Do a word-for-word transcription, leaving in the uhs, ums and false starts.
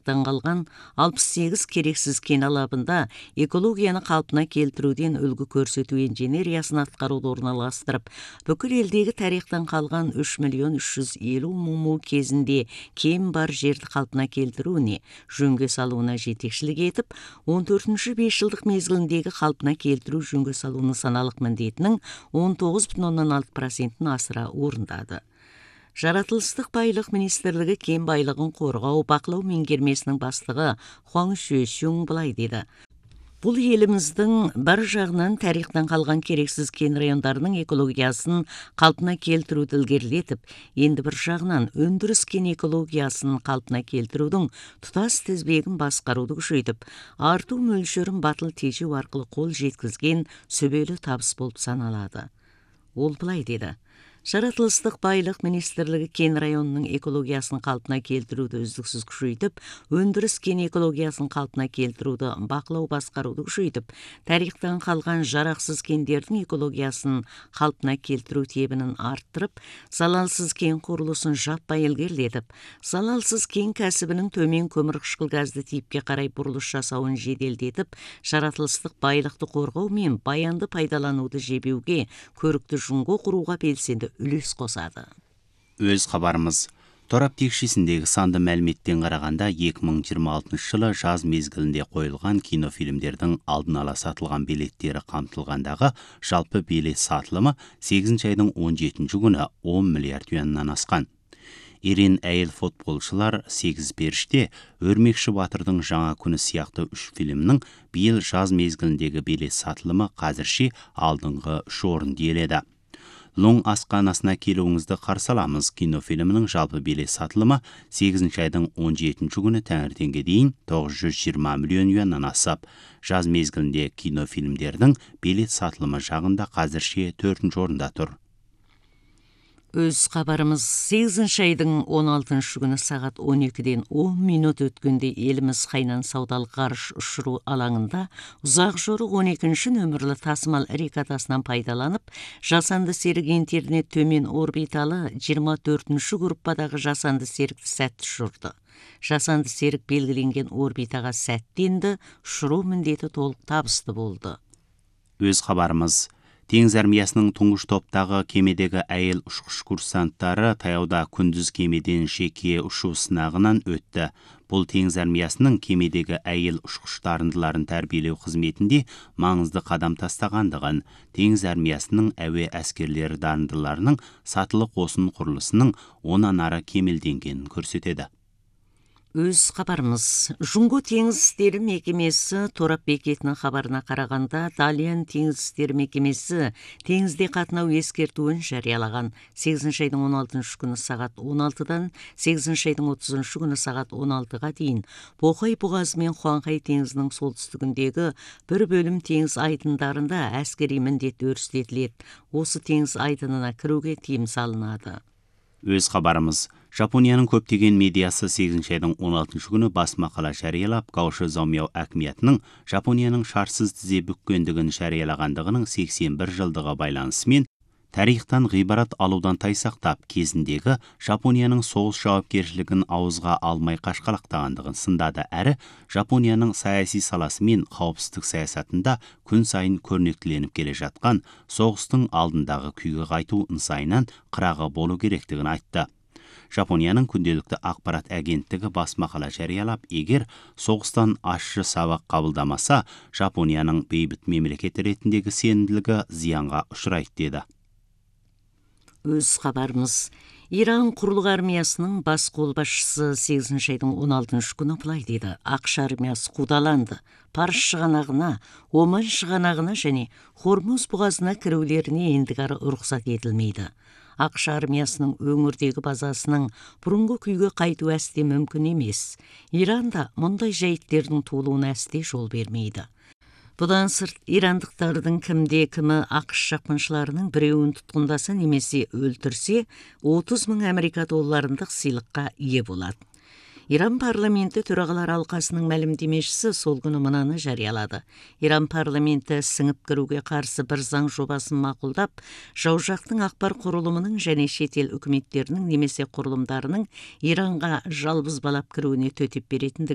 тарихтан қалған алпыс сегіз керексіз кен алабында экологияны қалпына келтіруден үлгі көрсету инженериясын атқаруды орналастырып, бүкіл елдегі тарихтан қалған үш миллион үш жүз елу му кезінде кем бар жерді қалпына келтіруіне, жөнге салуына жетекшілік етіп, он төртінші бес жылдық мезгіліндегі қалпына келтіру жөнге салу нысаналық міндетінің он тоғыз бүтін оннан алты процентін асыра орындады. Жаратылыстық байлық министрлігі кен байлығын қорғау бақылау меңгермесінің бастығы Хуаң Шуэшюң былай деді: Бұл еліміздің бір жағынан тарихтан қалған керексіз кен райондарының экологиясын қалпына келтіруді ілгерілетіп, енді бір жағынан өндіріс кен экологиясын қалпына келтірудің тұтас тізбегін басқаруды күшейтіп, арту мөлшерін батыл тежеу арқылы қол жеткізген сүбелі табыс болып саналады. Ол былай деді: Жаратылыстық байлық министрлігі кен районының экологиясын қалпына келтіруді үздіксіз күшейтіп, өндіріс кен экологиясын қалпына келтіруді бақылау басқаруды күшейтіп, тарихтан қалған жарақсыз кендердің экологиясын қалпына келтіру тебінін арттырып, залалсыз кен құрылысын жаппай ілгерілетіп, залалсыз кен кәсібінің төмен көмірқышқыл газды типке қарай бұрылыс жасауын жеделдетіп, жаратылыстық байлықты қорғау мен баянды пайдалануды жебеуге көрікті жұңғы құруға белсенді үлес қосады. Өз хабарымыз. Торап текшесіндегі санды мәліметтен қарағанда екі мың жиырма алтыншы жылы жаз мезгілінде қойылған кинофильмдердің алдын ала сатылған билеттері қамтылғандағы жалпы билет сатылымы сегізінші айдың он жетінші күні он миллиард юаннан асқан. Ерен әйел футболшылар сегіз періште, Өрмекші батырдың жаңа күні сияқты үш фильмнің биыл жаз мезгіліндегі билет сатылымы қазірше алдыңғы үш орын иеледі. Лоң асқанасына келуіңізді қарсы аламыз кинофильмінің жалпы билет сатылымы сегізінші айдың он жетінші күні таңертеңге дейін тоғыз жүз жиырма миллион юаннан асып, жаз мезгілінде кинофильмдердің билет сатылымы жағында қазірше төртінші орында тұр. Өз хабарымыз. сегізінші айдың он алтыншы күні сағат он екіден он минут өткенде еліміз Хайнан саудалық ғарыш ұшыру алаңында ұзақ жорық он екінші нөмірлі тасымал рекатасынан пайдаланып, жасанды серік интернет төмен орбиталы жиырма төртінші группадағы жасанды серікті сәтті ұшырды. Жасанды серік белгіленген орбитаға сәтті енді, ұшыру міндеті толық табысты болды. Өз хабарымыз. Теңіз армиясының тұңғыш топтағы кемедегі әйел ұшқыш курсанттары таяуда күндіз кемеден жеке ұшу сынағынан өтті. Бұл теңіз армиясының кемедегі әйел ұшқыш дарындыларын тәрбиелеу қызметінде маңызды қадам тастағандығын, теңіз армиясының әуе әскерлері дарындыларының сатылы қосын құрылысының онан ары кемелденгенін көрсетеді. Өз хабарымыз. Жұңғы теңіз істері мекемесі торап бекетінің хабарына қарағанда, Далиян теңіз істері мекемесі теңізде қатынау ескертуін жариялаған. сегізінші айдың он алтыншы күні сағат он алтыдан сегізінші айдың отызыншы күні сағат он алтыға дейін Боқай бұғазы мен Хуанхай теңізінің солтүстігіндегі бір бөлім теңіз айдындарында әскери міндет өрістетіледі. Осы теңіз айдынына кіруге тыйым салынады. Өз хабарымыз. Жапонияның көптеген медиасы сегізінші айдың он алтыншы күні бас мақала жариялап, Гаоши Зомяо әкіметінің Жапонияның шарсыз тізе бүккендігін жариялағандығының сексен бір жылдығы байланысымен тарихтан ғибарат алудан тайсақтап, кезіндегі Жапонияның соғыс жауапкершілігін ауызға алмай қашқалақтағандығын сындады, әрі Жапонияның саяси саласы мен қауіпсіздік саясатында күн сайын көрнектіленіп келе жатқан соғыстың алдындағы күйге қайту ыңсайынан қырағы болу керектігін айтты. Жапонияның күнделікті ақпарат агенттігі бас мақала жариялап, егер соғыстан ащы сабақ қабылдамаса, Жапонияның бейбіт мемлекет ретіндегі сенімділігі зиянға ұшырайды деді. Өз хабарымыз. Иран құрлық армиясының бас қолбасшысы сегізінші айдың он алтыншы күні былай деді: Ақш армиясы қудаланды. Парс шығанағына, Оман шығанағына және Хормуз бұғазына кірулеріне ендігәрі рұқсат етілмейді. Ақш армиясының өңірдегі базасының бұрынғы күйге қайту әсте мүмкін емес. Иранда мұндай жайттердің туылуына әсте жол бермейді. Бұдан сырт, ирандықтардың кімде-кімі ақш шапқыншыларының біреуін тұтқындаса немесе өлтірсе, отыз мың Америка долларындық сыйлыққа ие болады. Иран парламенті төрағалар алқасының мәлімдемешісі сол күні мынаны жариялады. Иран парламенті сіңіп кіруге қарсы бір заң жобасын мақұлдап, жау жақтың ақпар құрылымының және шетел үкіметтерінің немесе құрылымдарының Иранға жалбыз балап кіруіне төтеп беретіндігін